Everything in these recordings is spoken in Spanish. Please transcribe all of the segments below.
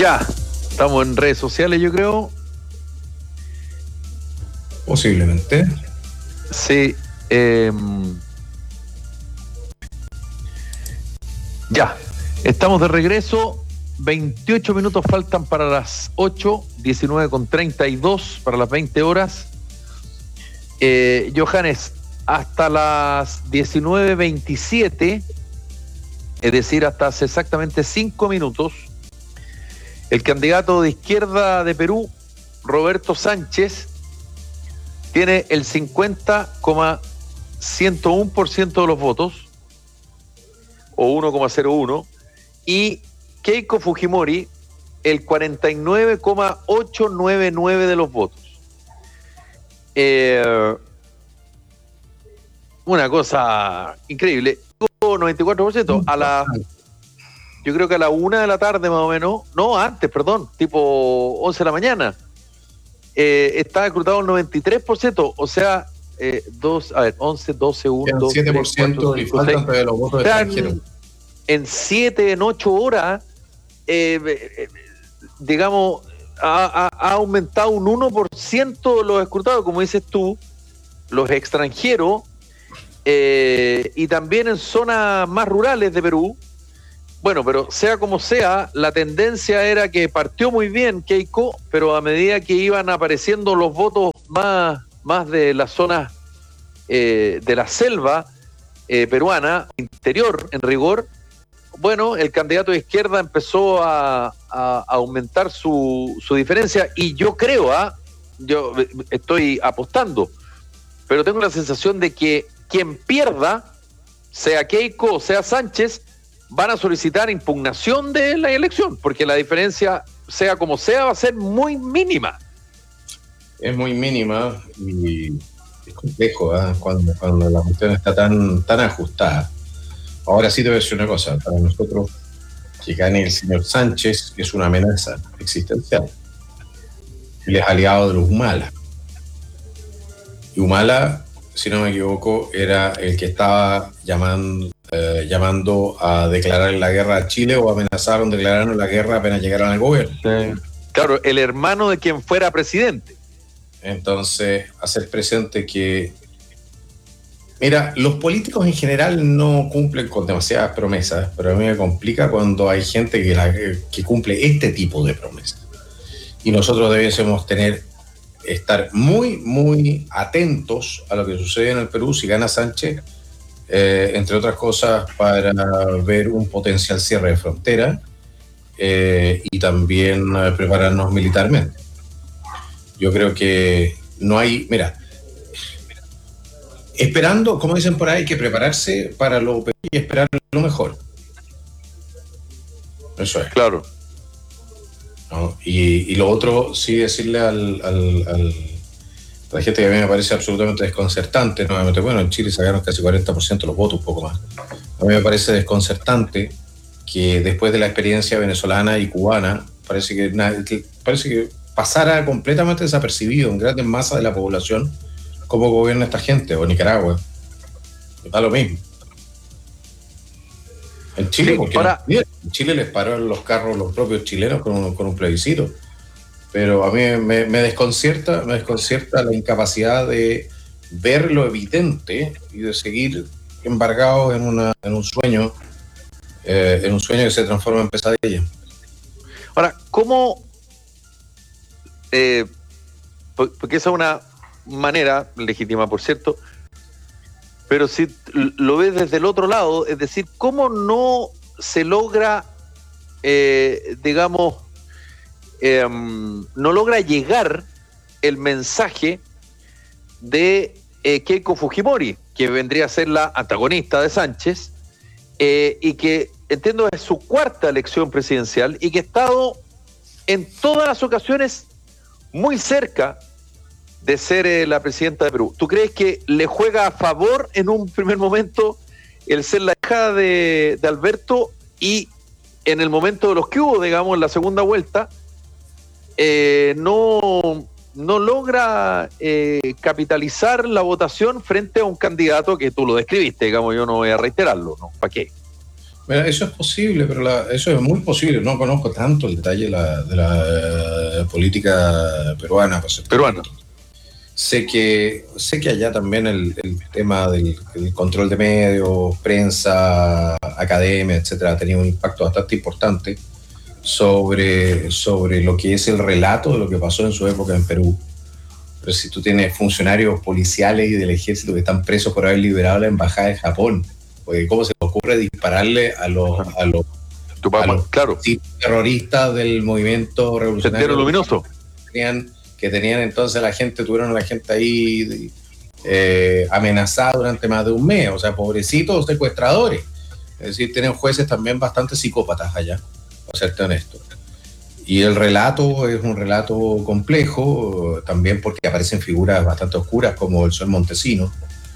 Ya, estamos en redes sociales, yo creo. Posiblemente. Sí. Ya, estamos de regreso. 28 minutos faltan para las 8, 19:32 para las 20 horas. Johannes, hasta las 19:27, es decir, hasta hace exactamente 5 minutos, el candidato de izquierda de Perú, Roberto Sánchez, tiene el 50,101% de los votos, o 1,01, y Keiko Fujimori el 49,899 de los votos. Una cosa increíble. 94%. Yo creo que a la 1 de la tarde más o menos, no, antes, perdón, tipo 11 de la mañana, está escrutado el 93%, o sea, 11, 12, 1, 2, 3, 4, 5, y faltan de los votos extranjeros. En 7, en 8 horas, digamos, ha aumentado un 1% los escrutados, como dices tú, los extranjeros, y también en zonas más rurales de Perú. Bueno, pero sea como sea, la tendencia era que partió muy bien Keiko, pero a medida que iban apareciendo los votos más de las zonas de la selva peruana, interior en rigor, bueno, el candidato de izquierda empezó a aumentar su diferencia, y yo creo, yo estoy apostando, pero tengo la sensación de que quien pierda, sea Keiko o sea Sánchez, van a solicitar impugnación de la elección, porque la diferencia, sea como sea, va a ser muy mínima. Es muy mínima y es complejo, cuando la cuestión está tan ajustada. Ahora sí te voy a decir una cosa, para nosotros que gane el señor Sánchez es una amenaza existencial. Él es aliado de los Humala. Y Humala, si no me equivoco, era el que estaba llamando a declarar la guerra a Chile, o amenazaron declararnos la guerra apenas llegaran al gobierno. Sí. Claro, el hermano de quien fuera presidente. Entonces, hacer presente que, mira, los políticos en general no cumplen con demasiadas promesas, pero a mí me complica cuando hay gente que cumple este tipo de promesas. Y nosotros debiésemos estar muy, muy atentos a lo que sucede en el Perú si gana Sánchez, entre otras cosas para ver un potencial cierre de frontera y también prepararnos militarmente. Yo creo que no hay, mira, esperando, como dicen por ahí, hay que prepararse para lo peor y esperar lo mejor. Eso es. Claro. ¿No? Y lo otro, sí decirle a la gente que a mí me parece absolutamente desconcertante, nuevamente, bueno, en Chile sacaron casi 40% de los votos, un poco más. A mí me parece desconcertante que después de la experiencia venezolana y cubana, parece que pasara completamente desapercibido en grandes masas de la población cómo gobierna esta gente, o Nicaragua. Da lo mismo. En Chile, Sí, porque en Chile les pararon los carros los propios chilenos con un plebiscito. Pero a mí me desconcierta la incapacidad de ver lo evidente y de seguir embargados en un sueño que se transforma en pesadilla. Ahora, ¿cómo? Porque esa es una manera legítima, por cierto, pero si lo ves desde el otro lado, es decir, ¿cómo no se logra, no logra llegar el mensaje de Keiko Fujimori, que vendría a ser la antagonista de Sánchez, y que entiendo es su cuarta elección presidencial y que ha estado en todas las ocasiones muy cerca de ser la presidenta de Perú? ¿Tú crees que le juega a favor en un primer momento el ser la hija de Alberto, y en el momento de los que hubo, digamos, en la segunda vuelta, no logra capitalizar la votación frente a un candidato que tú lo describiste, digamos, yo no voy a reiterarlo, ¿no? ¿Para qué? Mira, eso es posible, pero eso es muy posible. No conozco tanto el detalle de la política peruana, para ser Peruano. Sé que allá también el tema del control de medios, prensa, academia, etcétera, ha tenido un impacto bastante importante sobre lo que es el relato de lo que pasó en su época en Perú. Pero si tú tienes funcionarios policiales y del ejército que están presos por haber liberado la embajada de Japón, porque ¿cómo se le ocurre dispararle a los Claro. terroristas del movimiento revolucionario Sendero Luminoso? Que tenían entonces tuvieron a la gente ahí amenazada durante más de un mes, o sea, pobrecitos secuestradores. Es decir, tienen jueces también bastante psicópatas allá, para serte honesto. Y el relato es un relato complejo, también porque aparecen figuras bastante oscuras como el Sol Montesino.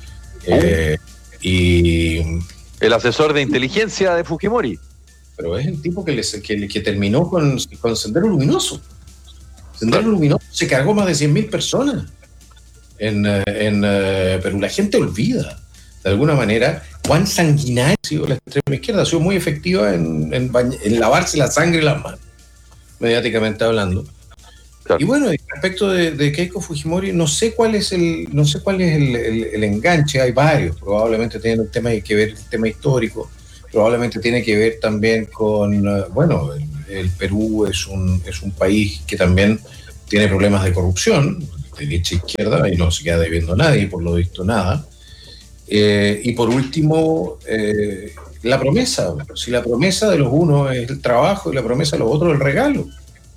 Y El asesor de inteligencia de Fujimori. pero es el tipo que terminó con Sendero Luminoso. Sendero Luminoso se cargó más de 100.000 personas en Perú. La gente olvida, de alguna manera, cuán sanguinaria ha sido la extrema izquierda. Ha sido muy efectiva en lavarse la sangre y las manos, mediáticamente hablando. Claro. Y bueno, respecto de Keiko Fujimori, no sé cuál es el enganche. Hay varios. Probablemente tienen un tema que ver, el tema histórico. Probablemente tiene que ver también con, bueno, el Perú es un país que también tiene problemas de corrupción, de derecha e izquierda, y no se queda debiendo nadie, por lo visto nada. Y por último, la promesa. Si la promesa de los unos es el trabajo y la promesa de los otros el regalo.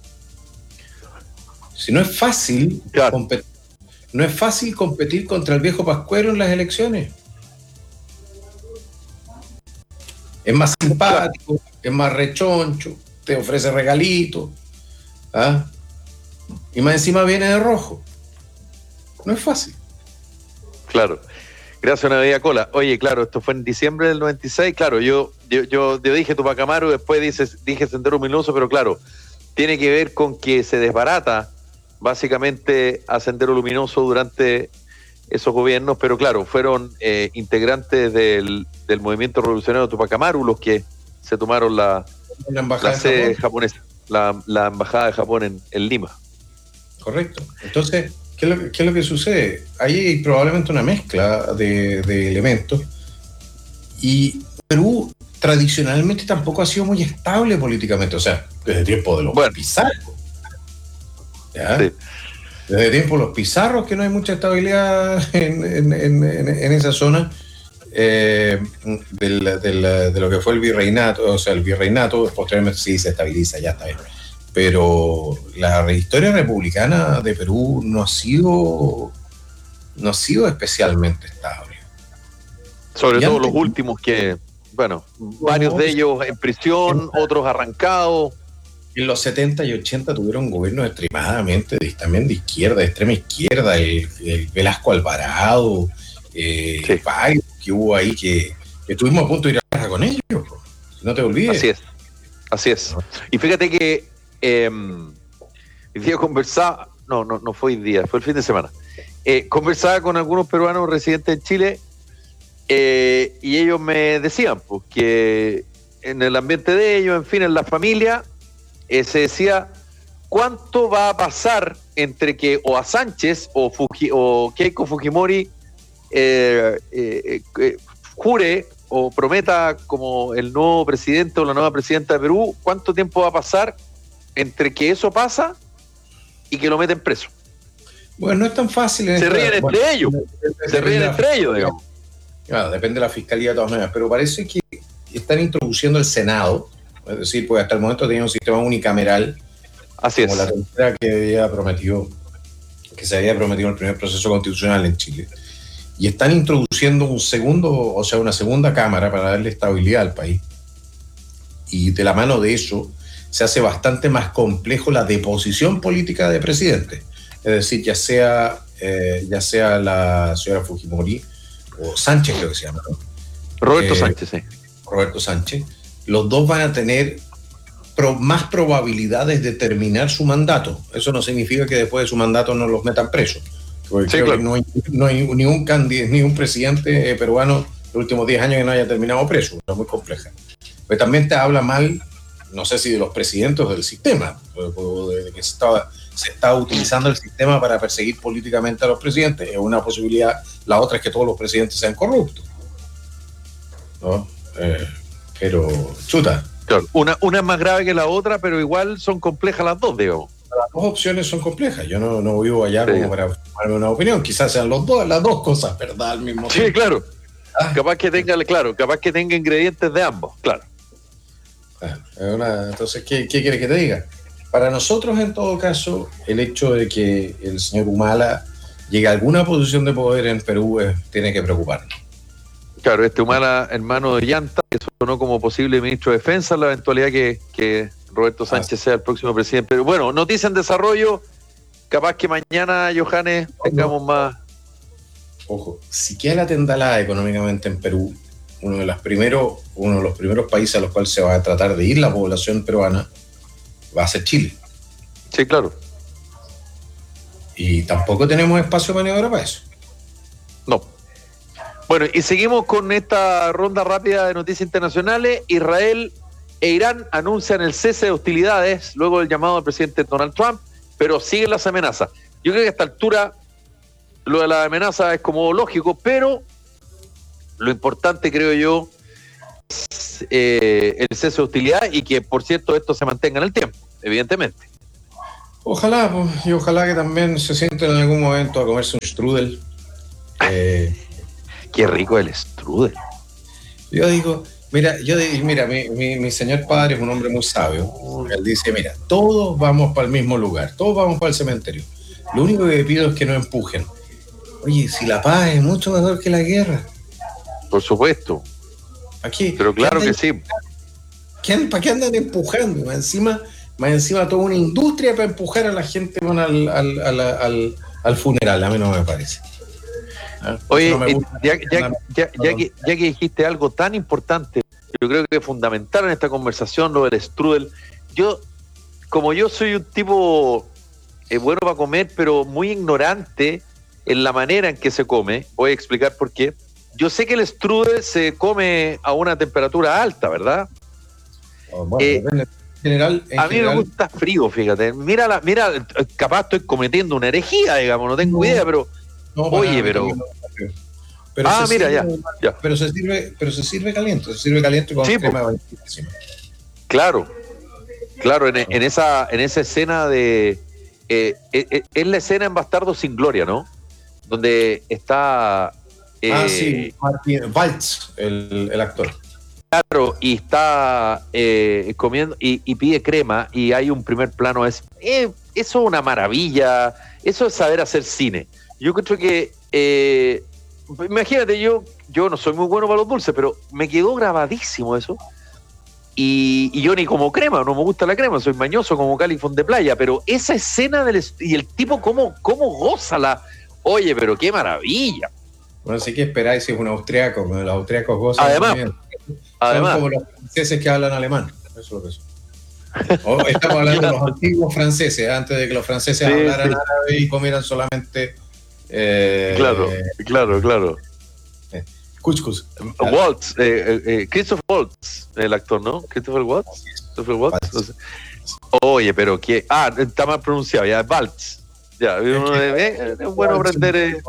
Si no es fácil, claro, no es fácil competir contra el viejo Pascuero en las elecciones. Es más simpático, es más rechoncho, te ofrece regalitos, ¿ah? Y más encima viene de rojo. No es fácil. Claro. Gracias, Navidad Cola. Oye, claro, esto fue en diciembre del 96. Claro, yo dije Tupac Amaru, después dije Sendero Luminoso, pero claro, tiene que ver con que se desbarata básicamente a Sendero Luminoso durante esos gobiernos, pero claro, fueron integrantes del movimiento revolucionario Tupac Amaru los que se tomaron la sede japonesa, la embajada de Japón en Lima. Correcto. Entonces, ¿qué es lo que sucede? Ahí hay probablemente una mezcla de elementos, y Perú tradicionalmente tampoco ha sido muy estable políticamente, o sea, desde el tiempo de los Pizarro. ¿Ya? Sí. Desde el tiempo de los Pizarros que no hay mucha estabilidad en esa zona de lo que fue el virreinato, o sea, el virreinato posteriormente sí se estabiliza, ya está bien. Pero la historia republicana de Perú no ha sido especialmente estable. Sobre todo los últimos que, bueno, varios de ellos en prisión, otros arrancados. En los 70 y 80 tuvieron gobiernos extremadamente también de izquierda, de extrema izquierda, el Velasco Alvarado, varios que hubo ahí que estuvimos a punto de ir a la guerra con ellos, no te olvides. Así es. Y fíjate que hoy día conversaba, no fue hoy día, fue el fin de semana, conversaba con algunos peruanos residentes en Chile y ellos me decían pues, que en el ambiente de ellos, en fin, en la familia, se decía cuánto va a pasar entre que o a Sánchez o Keiko Fujimori jure o prometa como el nuevo presidente o la nueva presidenta de Perú, cuánto tiempo va a pasar entre que eso pasa y que lo meten preso. Bueno, no es tan fácil. Se ríen entre ellos. Se ríen entre ellos, digamos. Claro, depende de la fiscalía de todas maneras, pero parece que están introduciendo el Senado. Es decir, pues hasta el momento tenía un sistema unicameral. Así como es. La tercera que se había prometido en el primer proceso constitucional en Chile. Y están introduciendo una segunda cámara para darle estabilidad al país. Y de la mano de eso se hace bastante más complejo la deposición política de presidente. Es decir, ya sea la señora Fujimori o Sánchez, creo que se llama, ¿no? Roberto Sánchez, sí. Roberto Sánchez. Los dos van a tener más probabilidades de terminar su mandato. Eso no significa que después de su mandato no los metan presos. Porque creo que no hay ni un presidente peruano en los últimos 10 años que no haya terminado preso. Es muy compleja. Pues también te habla mal, no sé si de los presidentes del sistema, de que se está utilizando el sistema para perseguir políticamente a los presidentes. Es una posibilidad. La otra es que todos los presidentes sean corruptos, ¿no? Pero, chuta. Claro, una es más grave que la otra, pero igual son complejas las dos, digamos. Las dos opciones son complejas. Yo no vivo allá como para formarme una opinión. Quizás sean las dos cosas, ¿verdad? Al mismo tiempo. Sí, claro. Capaz que tenga ingredientes de ambos, claro. Entonces, ¿qué quieres que te diga? Para nosotros, en todo caso, el hecho de que el señor Humala llegue a alguna posición de poder en Perú tiene que preocuparnos. Claro, Humala, hermano de Llanta, que sonó como posible ministro de Defensa, la eventualidad que Roberto Sánchez sea el próximo presidente. Pero bueno, noticia en desarrollo, capaz que mañana, Johannes, tengamos más. Ojo, si queda la tendalada económicamente en Perú, uno de los primeros países a los cuales se va a tratar de ir la población peruana va a ser Chile. Sí, claro. Y tampoco tenemos espacio de maniobra para eso. No. Bueno, y seguimos con esta ronda rápida de noticias internacionales. Israel e Irán anuncian el cese de hostilidades luego del llamado del presidente Donald Trump, pero siguen las amenazas. Yo creo que a esta altura lo de la amenaza es como lógico, pero lo importante, creo yo, es el cese de hostilidad y que, por cierto, esto se mantenga en el tiempo, evidentemente. Ojalá, pues, y ojalá que también se sienten en algún momento a comerse un strudel. Qué rico el strudel. Yo digo, mira, mi señor padre es un hombre muy sabio. Él dice, mira, todos vamos para el mismo lugar, todos vamos para el cementerio. Lo único que pido es que no empujen. Oye, si la paz es mucho mejor que la guerra. Por supuesto. Aquí, pero claro que sí. ¿Para qué andan empujando? Más encima toda una industria para empujar a la gente al funeral. A mí no me parece. Oye, ya que dijiste algo tan importante, yo creo que es fundamental en esta conversación lo del strudel. Como yo soy un tipo bueno para comer, pero muy ignorante en la manera en que se come, voy a explicar por qué. Yo sé que el strudel se come a una temperatura alta, ¿verdad? Bueno, a mí me gusta frío, fíjate. Mira, capaz estoy cometiendo una herejía, digamos, no tengo idea, pero... mira, ya. Pero se sirve caliente con crema vainilla encima. Claro, en esa escena de... es la escena en Bastardo sin Gloria, ¿no? Donde está... sí, Martin Waltz, el actor. Claro, y está comiendo y pide crema y hay un primer plano. Eso es una maravilla, eso es saber hacer cine. Yo creo que, imagínate, yo no soy muy bueno para los dulces, pero me quedó grabadísimo eso. Y yo ni como crema, no me gusta la crema, soy mañoso como califón de playa, pero esa escena y el tipo cómo goza oye, pero qué maravilla. Bueno, sí que esperáis si es un austriaco, los austriacos gozan. Además, son como los franceses que hablan alemán, eso es lo que son. Estamos hablando de los antiguos franceses, antes de que los franceses hablaran árabe y comieran solamente... Claro. Couscous. Waltz, Christopher Waltz, el actor, ¿no? Christopher Waltz. Oye, pero que... está mal pronunciado, ya, Waltz. Ya, es bueno aprender...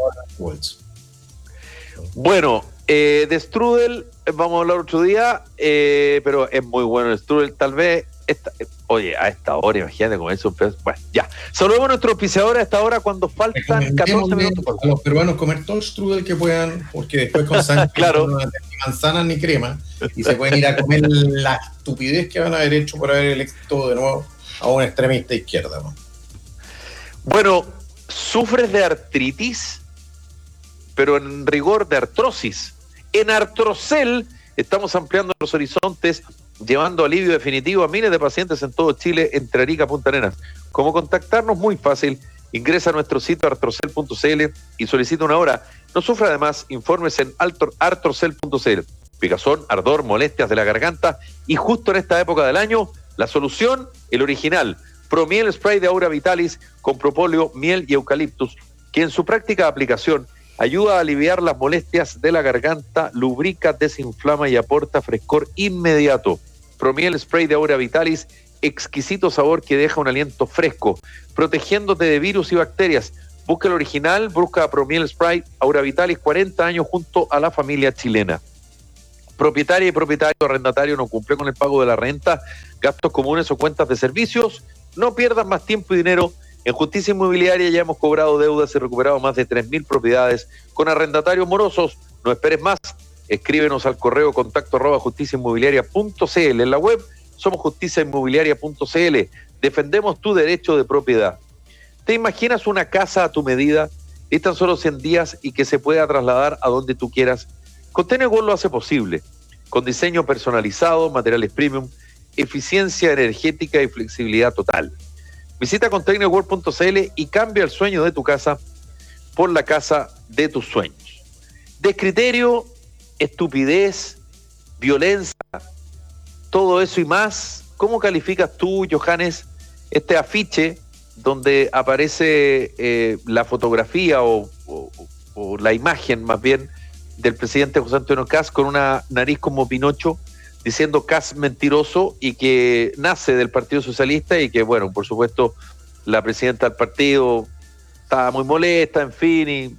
Bueno, de strudel vamos a hablar otro día, pero es muy bueno el strudel, tal vez... a esta hora, imagínate con eso. Bueno, ya. Saludemos a nuestros auspiciadores a esta hora cuando faltan 14 minutos. A los peruanos comer todo el strudel que puedan, porque después con sangre claro. No van ni manzanas ni crema, y se pueden ir a comer la estupidez que van a haber hecho por haber electo de nuevo a un extremista izquierda, ¿no? Bueno, ¿sufres de artritis? Pero en rigor de artrosis. En Artrocel estamos ampliando los horizontes, llevando alivio definitivo a miles de pacientes en todo Chile, entre Arica y Punta Arenas. ¿Cómo contactarnos? Muy fácil. Ingresa a nuestro sitio artrocel.cl y solicita una hora. No sufra además, informes en artrocel.cl. Picazón, ardor, molestias de la garganta y justo en esta época del año, la solución, el original. Promiel Spray de Aura Vitalis con propóleo, miel y eucaliptus, que en su práctica aplicación ayuda a aliviar las molestias de la garganta, lubrica, desinflama y aporta frescor inmediato. Promiel Spray de Aura Vitalis, exquisito sabor que deja un aliento fresco, protegiéndote de virus y bacterias. Busca el original, busca Promiel Spray Aura Vitalis, 40 años junto a la familia chilena. Propietaria y propietario arrendatario no cumple con el pago de la renta, gastos comunes o cuentas de servicios. No pierdas más tiempo y dinero. En Justicia Inmobiliaria ya hemos cobrado deudas y recuperado más de 3.000 propiedades con arrendatarios morosos. No esperes más. Escríbenos al correo contacto@justiciainmobiliaria.cl. En la web somos justiciainmobiliaria.cl. Defendemos tu derecho de propiedad. ¿Te imaginas una casa a tu medida? Es tan solo 100 días y que se pueda trasladar a donde tú quieras. Container World lo hace posible. Con diseño personalizado, materiales premium, eficiencia energética y flexibilidad total. Visita containerworld.cl y cambia el sueño de tu casa por la casa de tus sueños. Descriterio, estupidez, violencia, todo eso y más. ¿Cómo calificas tú, Johannes, este afiche donde aparece la fotografía o la imagen más bien del presidente José Antonio Kast con una nariz como Pinocho, diciendo Kast mentiroso, y que nace del Partido Socialista y que, bueno, por supuesto, la presidenta del partido estaba muy molesta, en fin, y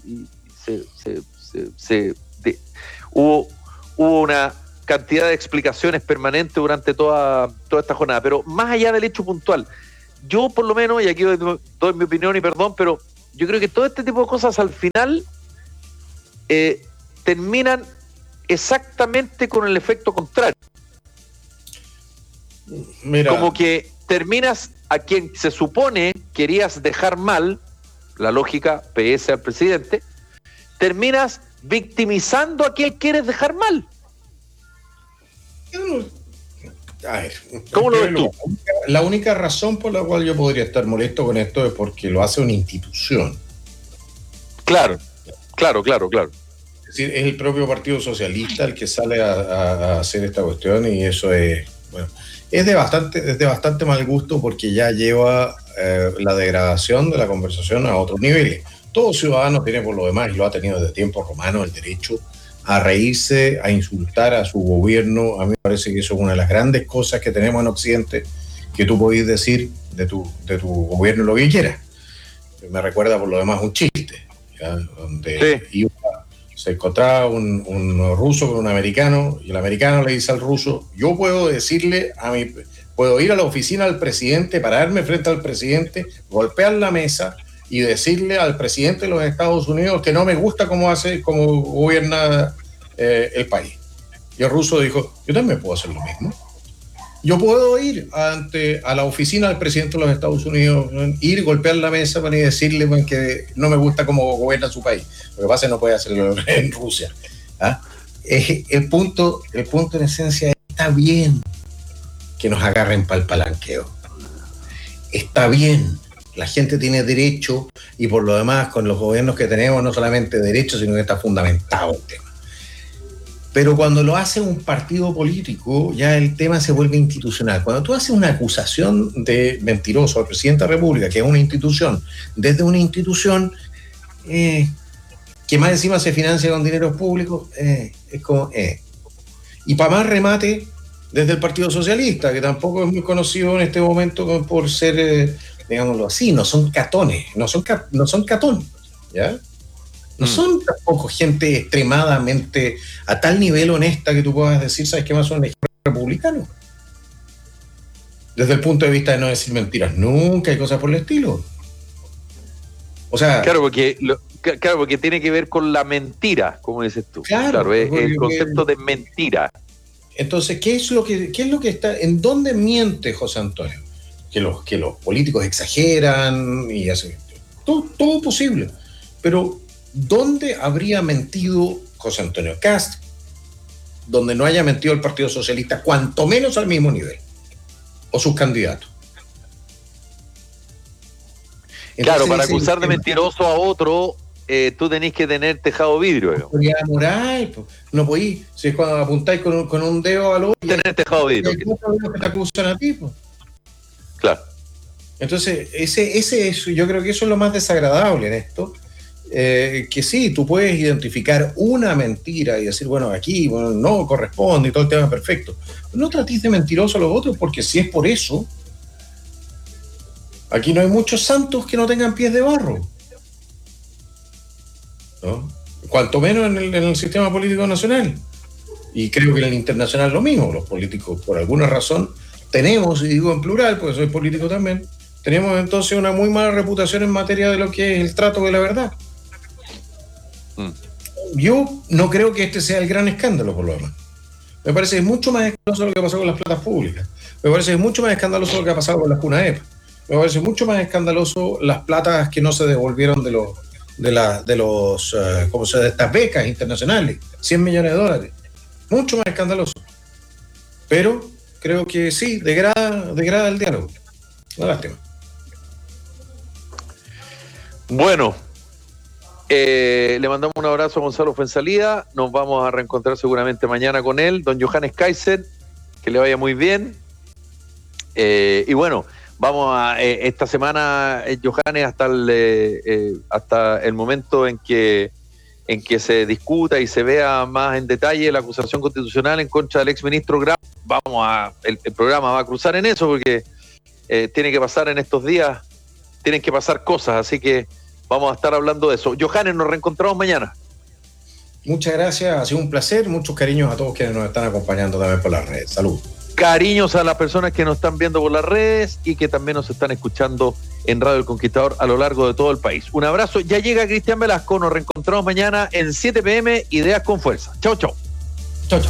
hubo una cantidad de explicaciones permanentes durante toda esta jornada. Pero más allá del hecho puntual, yo por lo menos, y aquí doy mi opinión y perdón, pero yo creo que todo este tipo de cosas al final terminan exactamente con el efecto contrario. Mira, como que terminas a quien se supone querías dejar mal, la lógica PS al presidente, terminas victimizando a quien quieres dejar mal. a ver, ¿Cómo lo ves tú? La única razón por la cual yo podría estar molesto con esto es porque lo hace una institución. Claro. Es decir, es el propio Partido Socialista el que sale a hacer esta cuestión, y eso es, bueno, es de bastante mal gusto, porque ya lleva la degradación de la conversación a otros niveles. Todo ciudadano tiene, por lo demás, y lo ha tenido desde tiempos romanos, el derecho a reírse, a insultar a su gobierno. A mí me parece que eso es una de las grandes cosas que tenemos en Occidente, que tú podés decir de tu gobierno lo que quieras. Me recuerda, por lo demás, un chiste, ¿ya? Donde se encontraba un ruso con un americano, y el americano le dice al ruso: yo puedo puedo ir a la oficina del presidente, pararme frente al presidente, golpear la mesa y decirle al presidente de los Estados Unidos que no me gusta cómo gobierna el país. Y el ruso dijo: yo también puedo hacer lo mismo. Yo puedo ir a la oficina del presidente de los Estados Unidos, ir, golpear la mesa para decirle que no me gusta cómo gobierna su país. Lo que pasa es que no puede hacerlo en Rusia. ¿Ah? El punto en esencia es: está bien que nos agarren para el palanqueo. Está bien. La gente tiene derecho, y por lo demás, con los gobiernos que tenemos, no solamente derecho, sino que está fundamentado el tema. Pero cuando lo hace un partido político, ya el tema se vuelve institucional. Cuando tú haces una acusación de mentiroso al presidente de la República, que es una institución, desde una institución que más encima se financia con dineros públicos, es como... Y para más remate, desde el Partido Socialista, que tampoco es muy conocido en este momento por ser... digámoslo así, no son catones, no son catón, ¿ya? No son tampoco gente extremadamente a tal nivel honesta que tú puedas decir: ¿sabes qué más? Son republicanos. Desde el punto de vista de no decir mentiras nunca y cosas por el estilo. O sea... Claro, porque tiene que ver con la mentira, como dices tú. Claro, el concepto de mentira. Entonces, ¿qué es lo que está? ¿En dónde miente José Antonio? Que los políticos exageran y hacen todo posible. Pero ¿dónde habría mentido José Antonio Kast? Donde no haya mentido el Partido Socialista, cuanto menos al mismo nivel, o sus candidatos. Entonces, claro, para acusar de mentiroso a otro, tú tenés que tener tejado vidrio. Autoridad moral, no podís, si es cuando apuntáis con un dedo al otro, tener tejado vidrio. Que te acusan a ti, pues. Claro. Entonces, yo creo que eso es lo más desagradable en esto. que sí, tú puedes identificar una mentira y decir, bueno, aquí no corresponde y todo el tema perfecto. No trates de mentiroso a los otros, porque si es por eso, aquí no hay muchos santos que no tengan pies de barro, ¿no? Cuanto menos en el sistema político nacional. Y creo que en el internacional lo mismo. Los políticos, por alguna razón, tenemos, y digo en plural, porque soy político también, tenemos entonces una muy mala reputación en materia de lo que es el trato de la verdad. Yo no creo que este sea el gran escándalo, por lo demás. Me parece que es mucho más escandaloso lo que ha pasado con las platas públicas. Me parece que es mucho más escandaloso lo que ha pasado con las CUNAEP. Me parece mucho más escandaloso las platas que no se devolvieron de estas becas internacionales, $100 millones. Mucho más escandaloso. Pero creo que sí, degrada el diálogo. Una lástima. Bueno, le mandamos un abrazo a Gonzalo Fuenzalida. Nos vamos a reencontrar seguramente mañana con él. Don Johannes Kaiser, que le vaya muy bien. Y bueno, vamos a esta semana, Johannes, hasta el momento en que se discuta y se vea más en detalle la acusación constitucional en contra del exministro Grau. El programa va a cruzar en eso, porque tiene que pasar en estos días, tienen que pasar cosas, así que vamos a estar hablando de eso. Johannes, nos reencontramos mañana. Muchas gracias, ha sido un placer. Muchos cariños a todos quienes nos están acompañando también por las redes. Salud. Cariños a las personas que nos están viendo por las redes y que también nos están escuchando en Radio El Conquistador a lo largo de todo el país. Un abrazo. Ya llega Cristian Velasco. Nos reencontramos mañana en 7 p.m. Ideas con Fuerza. Chau, chau.